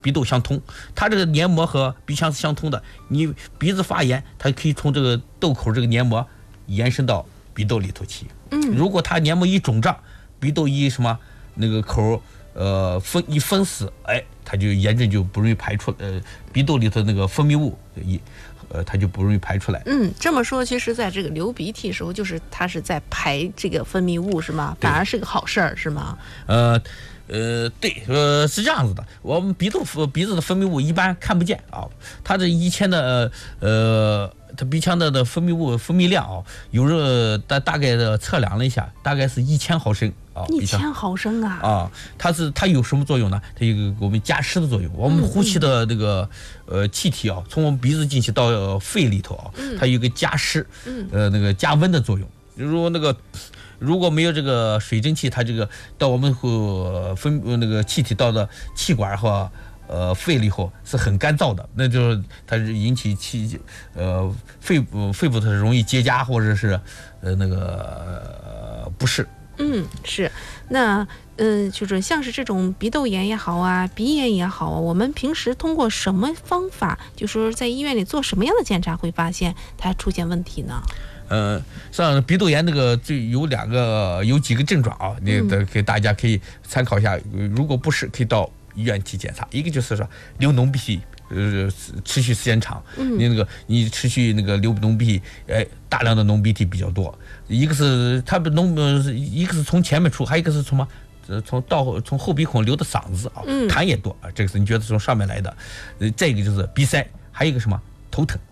鼻窦相通，它这个黏膜和鼻腔是相通的。你鼻子发炎，它可以从这个窦口这个黏膜延伸到鼻窦里头去。如果它黏膜一肿胀，鼻窦一什么那个口封死，它就炎症就不容易排出，鼻窦里头那个分泌物它就不容易排出来。 这么说，其实在这个流鼻涕的时候，就是它是在排这个分泌物是吗？反而是个好事儿是吗？ 对，是这样子的。我们鼻子的分泌物一般看不见啊，它这1000的它鼻腔的分泌物分泌量啊，有时大概的测量了一下，大概是1000毫升啊。 1000毫升啊！ 它有什么作用呢？它有给我们加湿的作用。我们呼吸的那个气体啊，从我们鼻子进去到肺里头啊，它有个加湿，那个加温的作用。如果没有这个水蒸气，它这个到我们那个气体到了气管和肺里后是很干燥的，那就是它是引起肺部它容易结痂或者是那个不适。 是。那就是像是这种鼻窦炎也好啊，鼻炎也好啊，我们平时通过什么方法，就说在医院里做什么样的检查会发现它出现问题呢？ 像鼻窦炎那个就有几个症状啊，给大家可以参考一下。如果不是，可以到医院去检查。一个就是说流脓鼻涕，持续时间长，你持续那个流脓鼻涕，大量的脓鼻涕比较多。一个是一个是从前面出，还有一个是从从后鼻孔流的嗓子啊，痰也多啊。这个是你觉得从上面来的。再一个就是鼻塞，还有一个什么头疼。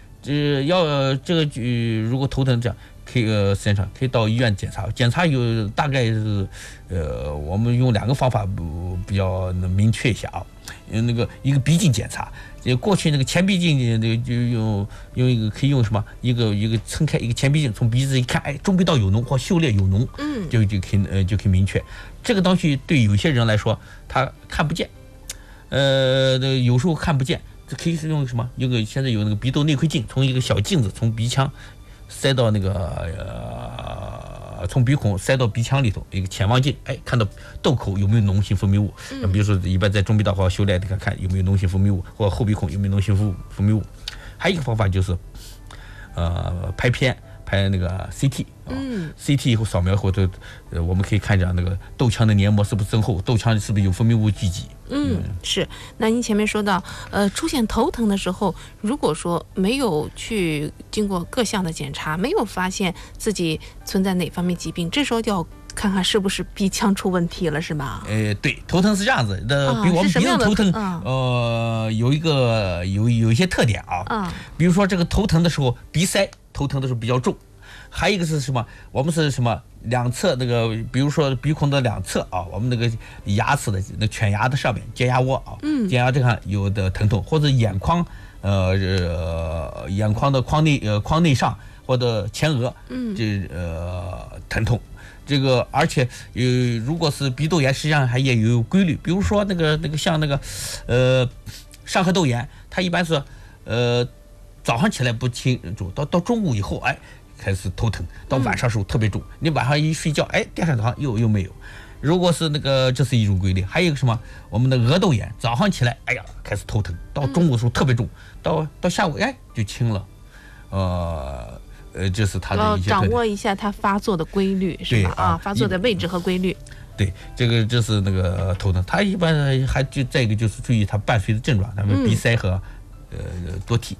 如果头疼这样，可以时间长可以到医院检查。检查有大概是我们用2个方法比较明确一下啊。一个鼻镜检查，过去那个前鼻镜就用一个可以用什么一个撑开一个前鼻镜，从鼻子一看，中鼻道有脓或嗅裂有脓，就可以明确。这个东西对有些人来说他看不见，有时候看不见。这可以是用什么？现在有那个鼻窦内窥镜，从一个小镜子从鼻腔塞到那个从鼻孔塞到鼻腔里头，一个潜望镜，看到窦口有没有脓性分泌物。比如说一般在中鼻道或嗅裂看有没有脓性分泌物，或后鼻孔有没有脓性分泌物。还有一个方法就是拍那个 CT 以后扫描以后我们可以看着那个窦腔的黏膜是不是增厚，窦腔是不是有分泌物聚集。 是。那您前面说到出现头疼的时候，如果说没有去经过各项的检查，没有发现自己存在哪方面疾病，这时候就要看看是不是鼻腔出问题了，是吗？ 对，头疼是这样子的。比我们鼻子头疼有一些特点啊。比如说这个头疼的时候，鼻塞头疼的时候比较重。还有一个是什么？我们是什么两侧那个，比如说鼻孔的两侧啊，我们那个牙齿的那犬牙的上面尖牙窝啊，尖牙这看有的疼痛，或者眼眶的眶内上或者前额疼痛。这个而且如果是鼻窦炎，实际上也有规律。比如说那个像那个上颌窦炎，它一般是早上起来不清楚，到中午以后开始头疼，到晚上时候特别重。你晚上一睡觉，第二天早上又没有。如果是这是一种规律。还有一个什么？我们的额窦炎，早上起来开始头疼，到中午的时候特别重，到下午就轻了。这是它的一些掌握一下它发作的规律，是吧？发作的位置和规律。 对，这是那个头疼。它一般再一个就是注意它伴随的症状，咱们鼻塞和多涕。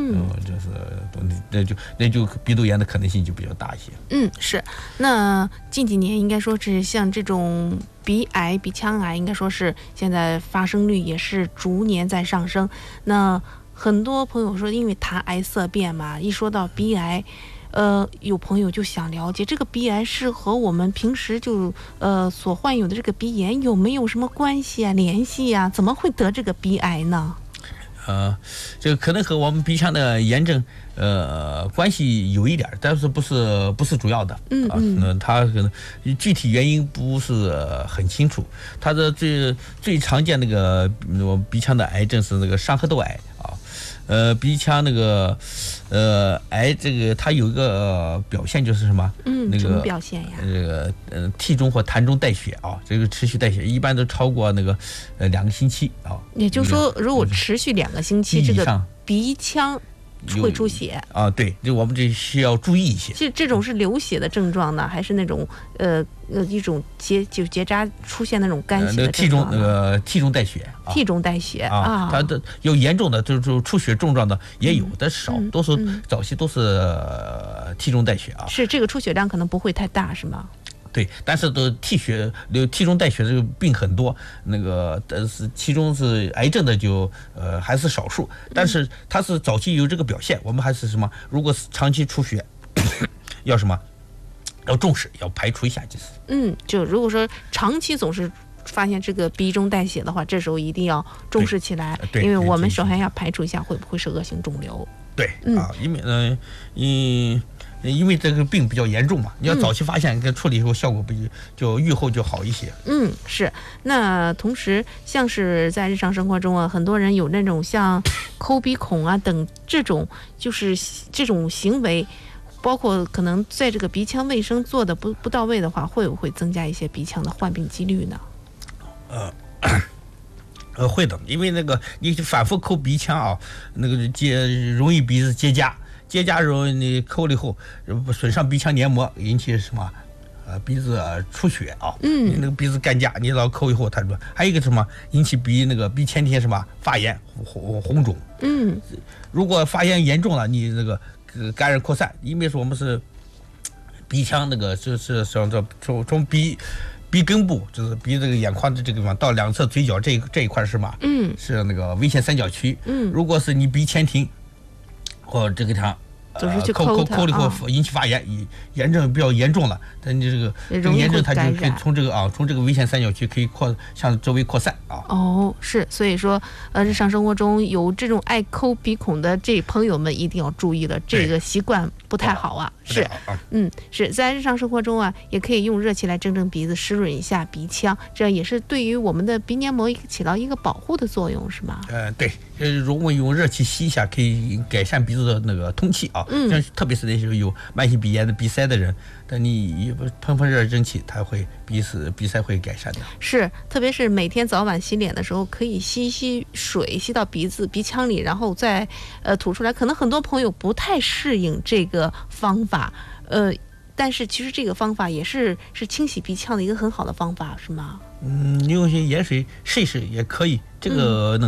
那就鼻窦炎的可能性就比较大一些。 是。那近几年应该说是像这种鼻癌、鼻腔癌，应该说是现在发生率也是逐年在上升。那很多朋友说，因为谈癌色变嘛，一说到鼻癌，有朋友就想了解这个鼻癌是和我们平时所患有的这个鼻炎有没有什么关系啊、联系啊？怎么会得这个鼻癌呢？ 这个可能和我们鼻腔的炎症关系有一点，但是不是主要的。它可能具体原因不是很清楚。它的最常见那个鼻腔的癌症是那个上颌窦癌啊。 鼻腔那个癌这个它有一个表现就是什么？那什么个表现呀？ 涕中或痰中带血啊，这个持续带血一般都超过那个2个星期啊。 也就是说，如果持续2个星期，这个鼻腔会出血啊，对，就我们这需要注意一些。 这种是流血的症状呢，还是那种一种结扎出现那种干血的症状呢？ 涕中带血， 涕中带血啊， 它的有严重的就是出血症状的也有，但少，多数早期都是涕中带血啊。 是这个出血量可能不会太大，是吗？ 对，但是涕中带血这个病很多，但是其中是癌症的就还是少数，但是它是早期有这个表现，我们还是什么？如果是长期出血，要什么？要重视，要排除一下就是。 就如果说长期总是发现这个鼻中带血的话，这时候一定要重视起来，因为我们首先要排除一下会不会是恶性肿瘤。 对，因为这个病比较严重嘛，你要早期发现跟处理以后效果就预后就好一些。 是。那同时像是在日常生活中啊，很多人有那种像抠鼻孔啊等这种就是这种行为，包括可能在这个鼻腔卫生做的不到位的话，会不会增加一些鼻腔的患病几率呢？ 会的，因为你反复抠鼻腔啊，容易鼻子结痂容易你抠了以后损伤鼻腔黏膜，引起什么鼻子出血啊，你那个鼻子干痂，你老抠以后它说还有一个什么引起鼻前庭什么发炎红肿。如果发炎严重了，你感染扩散，因为说我们是鼻腔就是从鼻根部，就是鼻这个眼眶的这个地方到两侧嘴角这一块是吗？是危险三角区。如果是你鼻前庭或这个地方总是去抠了以后引起发炎，炎症比较严重了，但你这个炎症它就可以从这个危险三角区可以向周围扩散啊。 是，所以说日常生活中有这种爱抠鼻孔的这朋友们一定要注意了，这个习惯不太好啊。是在日常生活中啊，也可以用热气来蒸鼻子，湿润一下鼻腔，这也是对于我们的鼻黏膜起到一个保护的作用，是吗？ 对，如果用热气吸一下，可以改善鼻子的通气啊。特别是那些有慢性鼻炎的鼻塞的人，但你喷热蒸汽，它会鼻塞会改善的。 是，特别是每天早晚洗脸的时候，可以吸水吸到鼻腔里，然后再吐出来。可能很多朋友不太适应这个方法，但是其实这个方法也是清洗鼻腔的一个很好的方法，是吗？ 用些盐水试一试也可以，这个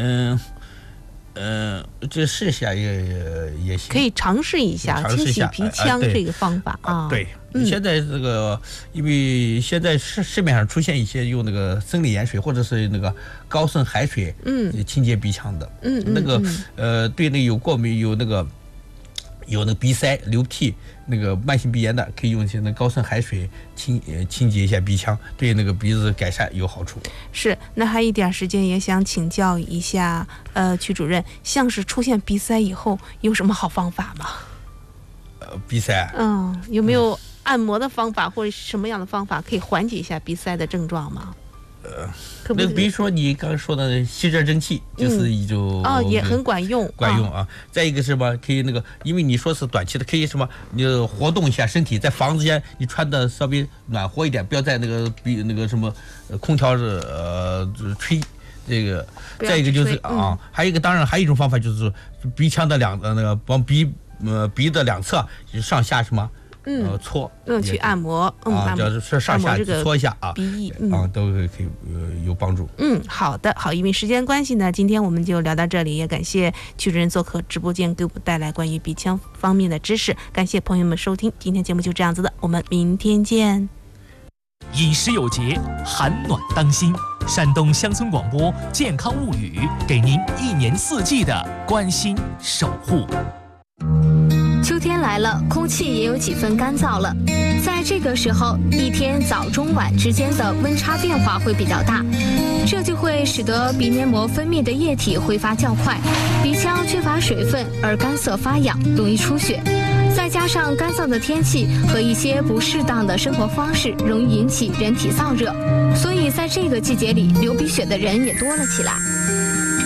这试一下也行， 可以尝试一下清洗鼻腔这个方法啊。 对，现在因为现在市面上出现一些用生理盐水或者是高渗海水，清洁鼻腔的，对有过敏有鼻塞流涕慢性鼻炎的，可以用一些高渗海水清洁一下鼻腔，对鼻子改善有好处。 是，那还一点时间也想请教一下曲主任，像是出现鼻塞以后有什么好方法吗？ 鼻塞有没有按摩的方法或者什么样的方法可以缓解一下鼻塞的症状吗？ 比如说你刚刚说的吸热蒸汽，就是一种也很管用啊。再一个是什么？可以因为你说是短期的，可以什么？你活动一下身体，在房子间你穿的稍微暖和一点，不要在什么空调吹这个。再一个就是还有一个当然还有一种方法就是鼻腔的往鼻的两侧上下什么。搓去按摩， 就是上下搓一下啊， 鼻翼都可以有帮助。 好的，因为时间关系呢，今天我们就聊到这里，也感谢曲主任做客直播间，给我们带来关于鼻腔方面的知识。感谢朋友们收听，今天节目就这样子的，我们明天见。 饮食有节，寒暖当心。山东乡村广播健康物语，给您1年4季的关心守护。 秋天来了，空气也有几分干燥了。在这个时候，一天早中晚之间的温差变化会比较大，这就会使得鼻黏膜分泌的液体挥发较快，鼻腔缺乏水分而干涩发痒，容易出血。再加上干燥的天气和一些不适当的生活方式，容易引起人体燥热，所以在这个季节里，流鼻血的人也多了起来。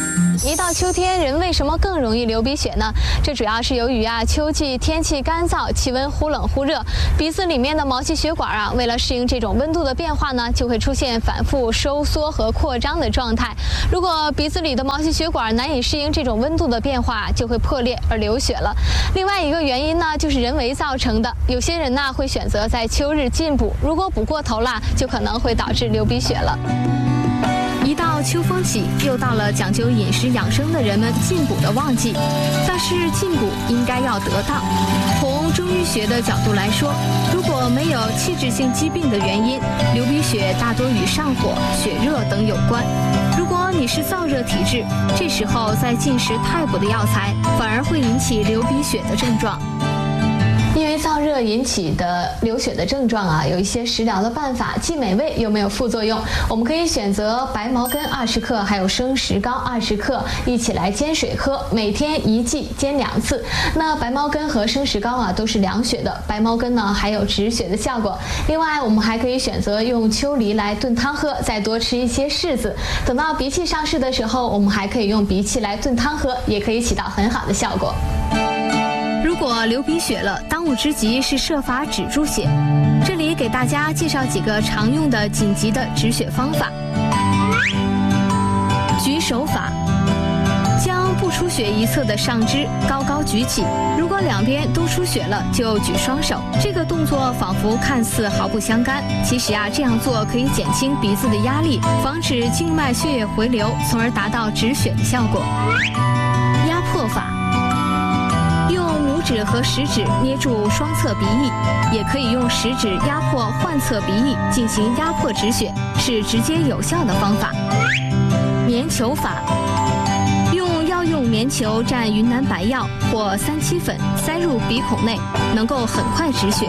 一到秋天，人为什么更容易流鼻血呢？这主要是由于秋季天气干燥，气温忽冷忽热，鼻子里面的毛细血管为了适应这种温度的变化呢，就会出现反复收缩和扩张的状态。如果鼻子里的毛细血管难以适应这种温度的变化，就会破裂而流血了。另外一个原因呢，就是人为造成的。有些人呢会选择在秋日进补，如果补过头了，就可能会导致流鼻血了。一到秋风起，又到了讲究饮食养生的人们进补的旺季。但是进补应该要得当。从中医学的角度来说，如果没有器质性疾病的原因，流鼻血大多与上火、血热等有关。如果你是燥热体质，这时候再进食太补的药材，反而会引起流鼻血的症状。因为燥热引起的流血的症状有一些食疗的办法，既美味又没有副作用。我们可以选择白茅根20克，还有生石膏20克，一起来煎水喝，每天1剂，煎2次。那白茅根和生石膏都是凉血的，白茅根呢还有止血的效果。另外，我们还可以选择用秋梨来炖汤喝，再多吃一些柿子。等到鼻涕上市的时候，我们还可以用荸荠来炖汤喝，也可以起到很好的效果。如果流鼻血了，当务之急是设法止住血。这里给大家介绍几个常用的紧急的止血方法。举手法，将不出血一侧的上肢高高举起，如果两边都出血了，就举双手。这个动作仿佛看似毫不相干，其实这样做可以减轻鼻子的压力，防止静脉血液回流，从而达到止血的效果。压迫法，用拇指和食指捏住双侧鼻翼，也可以用食指压迫患侧鼻翼进行压迫止血，是直接有效的方法。棉球法，用棉球蘸云南白药或三七粉塞入鼻孔内，能够很快止血。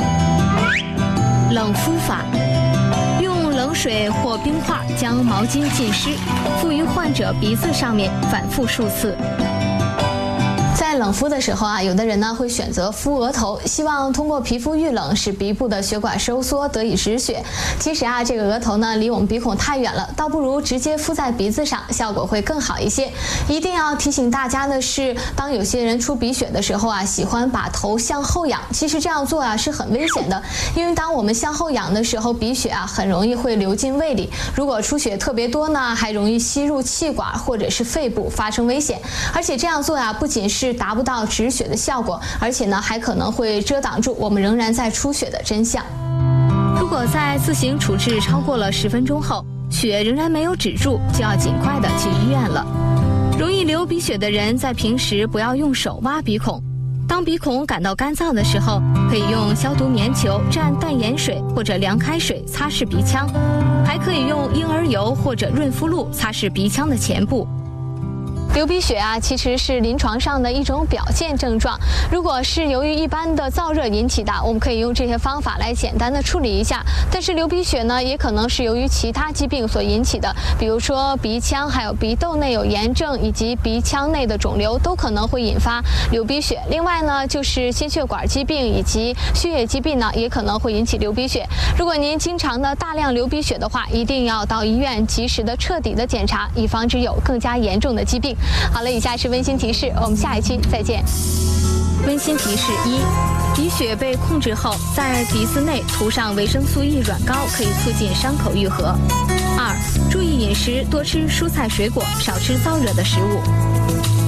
冷敷法，用冷水或冰块将毛巾浸湿，敷于患者鼻子上面，反复数次。在冷敷的时候有的人呢会选择敷额头，希望通过皮肤遇冷使鼻部的血管收缩，得以止血。其实这个额头呢离我们鼻孔太远了，倒不如直接敷在鼻子上，效果会更好一些。一定要提醒大家的是，当有些人出鼻血的时候喜欢把头向后仰，其实这样做是很危险的，因为当我们向后仰的时候，鼻血很容易会流进胃里，如果出血特别多呢，还容易吸入气管或者是肺部，发生危险。而且这样做不仅是达不到止血的效果，而且呢还可能会遮挡住我们仍然在出血的真相。如果在自行处置超过了10分钟后，血仍然没有止住，就要尽快的去医院了。容易流鼻血的人在平时不要用手挖鼻孔，当鼻孔感到干燥的时候，可以用消毒棉球蘸淡盐水或者凉开水擦拭鼻腔，还可以用婴儿油或者润肤露擦拭鼻腔的前部。流鼻血其实是临床上的一种表现症状。如果是由于一般的燥热引起的，我们可以用这些方法来简单的处理一下。但是流鼻血呢，也可能是由于其他疾病所引起的，比如说鼻腔还有鼻窦内有炎症以及鼻腔内的肿瘤都可能会引发流鼻血。另外呢，就是心血管疾病以及血液疾病呢，也可能会引起流鼻血。如果您经常的大量流鼻血的话，一定要到医院及时的彻底的检查，以防止有更加严重的疾病。好了，以下是温馨提示，我们下一期再见。温馨提示1：鼻血被控制后，在鼻子内涂上维生素 E 软膏，可以促进伤口愈合。2: 注意饮食，多吃蔬菜水果，少吃燥热的食物。